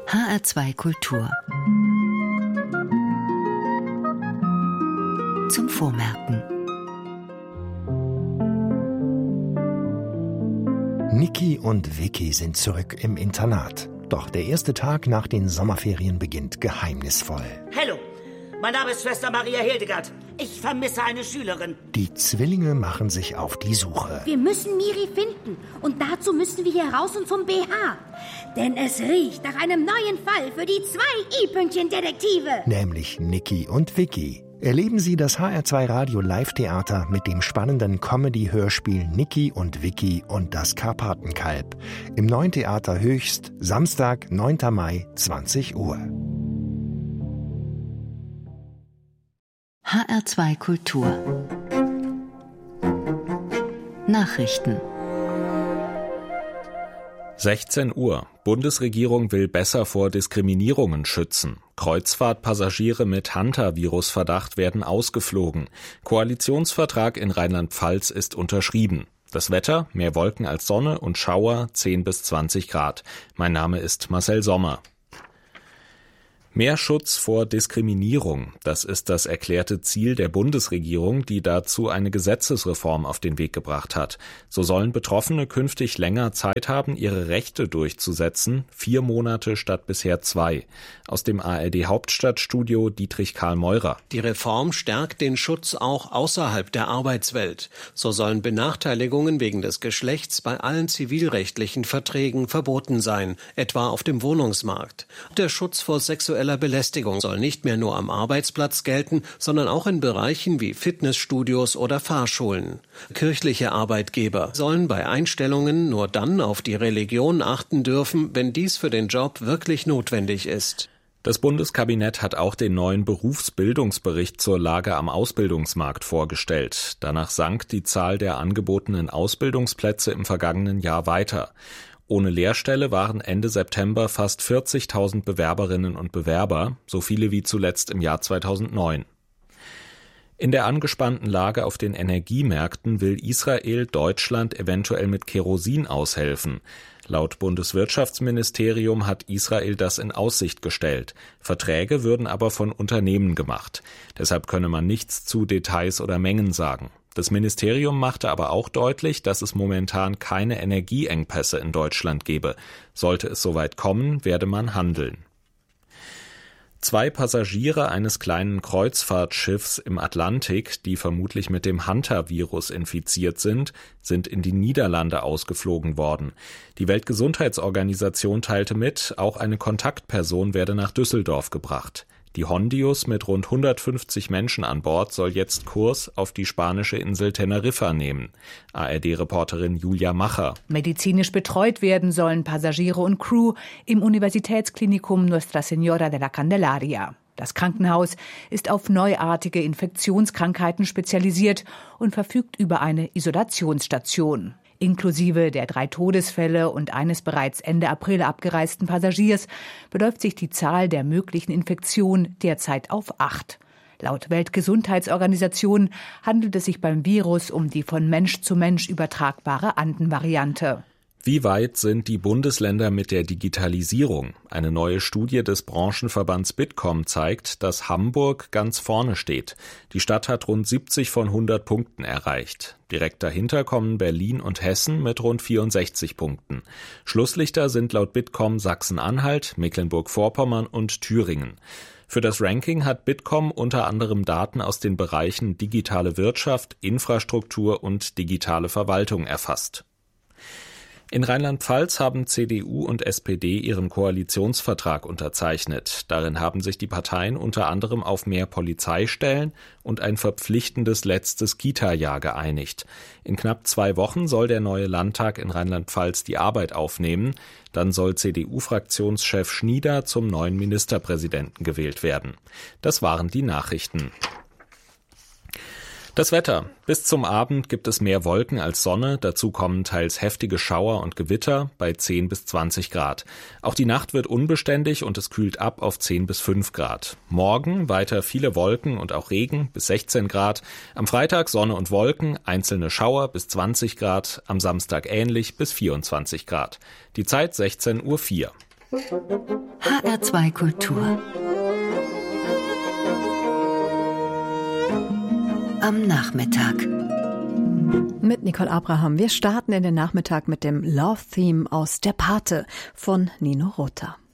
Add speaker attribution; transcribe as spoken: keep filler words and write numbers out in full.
Speaker 1: H R zwei Kultur. Zum Vormerken.
Speaker 2: Niki und Vicky sind zurück im Internat. Doch der erste Tag nach den Sommerferien beginnt geheimnisvoll.
Speaker 3: Hallo, mein Name ist Schwester Maria Hildegard. Ich vermisse eine Schülerin.
Speaker 2: Die Zwillinge machen sich auf die Suche.
Speaker 4: Wir müssen Miri finden. Und dazu müssen wir hier raus und zum B H. Denn es riecht nach einem neuen Fall für die zwei I-Pünktchen-Detektive.
Speaker 2: Nämlich Niki und Vicky. Erleben Sie das H R zwei Radio Live-Theater mit dem spannenden Comedy-Hörspiel Niki und Vicky und das Karpatenkalb. Im Neuen Theater Höchst, Samstag, neunter Mai, zwanzig Uhr.
Speaker 1: H R zwei Kultur. Nachrichten.
Speaker 5: sechzehn Uhr. Bundesregierung will besser vor Diskriminierungen schützen. Kreuzfahrtpassagiere mit Hunter-Virus-Verdacht werden ausgeflogen. Koalitionsvertrag in Rheinland-Pfalz ist unterschrieben. Das Wetter, mehr Wolken als Sonne und Schauer, zehn bis zwanzig Grad. Mein Name ist Marcel Sommer. Mehr Schutz vor Diskriminierung, das ist das erklärte Ziel der Bundesregierung, die dazu eine Gesetzesreform auf den Weg gebracht hat. So sollen Betroffene künftig länger Zeit haben, ihre Rechte durchzusetzen, vier Monate statt bisher zwei. Aus dem A R D-Hauptstadtstudio Dietrich Karl Meurer.
Speaker 6: Die Reform stärkt den Schutz auch außerhalb der Arbeitswelt. So sollen Benachteiligungen wegen des Geschlechts bei allen zivilrechtlichen Verträgen verboten sein, etwa auf dem Wohnungsmarkt. Der Schutz vor sexueller Belästigung soll nicht mehr nur am Arbeitsplatz gelten, sondern auch in Bereichen wie Fitnessstudios oder Fahrschulen. Kirchliche Arbeitgeber sollen bei Einstellungen nur dann auf die Religion achten dürfen, wenn dies für den Job wirklich notwendig ist.
Speaker 5: Das Bundeskabinett hat auch den neuen Berufsbildungsbericht zur Lage am Ausbildungsmarkt vorgestellt. Danach sank die Zahl der angebotenen Ausbildungsplätze im vergangenen Jahr weiter. Ohne Lehrstelle waren Ende September fast vierzigtausend Bewerberinnen und Bewerber, so viele wie zuletzt im Jahr zweitausendneun. In der angespannten Lage auf den Energiemärkten will Israel Deutschland eventuell mit Kerosin aushelfen. Laut Bundeswirtschaftsministerium hat Israel das in Aussicht gestellt. Verträge würden aber von Unternehmen gemacht. Deshalb könne man nichts zu Details oder Mengen sagen. Das Ministerium machte aber auch deutlich, dass es momentan keine Energieengpässe in Deutschland gebe. Sollte es soweit kommen, werde man handeln. Zwei Passagiere eines kleinen Kreuzfahrtschiffs im Atlantik, die vermutlich mit dem Hunter-Virus infiziert sind, sind in die Niederlande ausgeflogen worden. Die Weltgesundheitsorganisation teilte mit, auch eine Kontaktperson werde nach Düsseldorf gebracht. Die Hondius mit rund hundertfünfzig Menschen an Bord soll jetzt Kurs auf die spanische Insel Teneriffa nehmen. A R D-Reporterin Julia Macher.
Speaker 7: Medizinisch betreut werden sollen Passagiere und Crew im Universitätsklinikum Nuestra Señora de la Candelaria. Das Krankenhaus ist auf neuartige Infektionskrankheiten spezialisiert und verfügt über eine Isolationsstation. Inklusive der drei Todesfälle und eines bereits Ende April abgereisten Passagiers beläuft sich die Zahl der möglichen Infektionen derzeit auf acht. Laut Weltgesundheitsorganisation handelt es sich beim Virus um die von Mensch zu Mensch übertragbare Andenvariante.
Speaker 5: Wie weit sind die Bundesländer mit der Digitalisierung? Eine neue Studie des Branchenverbands Bitkom zeigt, dass Hamburg ganz vorne steht. Die Stadt hat rund siebzig von hundert Punkten erreicht. Direkt dahinter kommen Berlin und Hessen mit rund vierundsechzig Punkten. Schlusslichter sind laut Bitkom Sachsen-Anhalt, Mecklenburg-Vorpommern und Thüringen. Für das Ranking hat Bitkom unter anderem Daten aus den Bereichen digitale Wirtschaft, Infrastruktur und digitale Verwaltung erfasst. In Rheinland-Pfalz haben C D U und S P D ihren Koalitionsvertrag unterzeichnet. Darin haben sich die Parteien unter anderem auf mehr Polizeistellen und ein verpflichtendes letztes Kita-Jahr geeinigt. In knapp zwei Wochen soll der neue Landtag in Rheinland-Pfalz die Arbeit aufnehmen. Dann soll C D U-Fraktionschef Schnieder zum neuen Ministerpräsidenten gewählt werden. Das waren die Nachrichten. Das Wetter. Bis zum Abend gibt es mehr Wolken als Sonne. Dazu kommen teils heftige Schauer und Gewitter bei zehn bis zwanzig Grad. Auch die Nacht wird unbeständig und es kühlt ab auf zehn bis fünf Grad. Morgen weiter viele Wolken und auch Regen bis sechzehn Grad. Am Freitag Sonne und Wolken, einzelne Schauer bis zwanzig Grad. Am Samstag ähnlich bis vierundzwanzig Grad. Die Zeit sechzehn Uhr vier.
Speaker 1: H R zwei Kultur. Am Nachmittag.
Speaker 8: Mit Nicole Abraham. Wir starten in den Nachmittag mit dem Love Theme aus Der Pate von Nino Rota.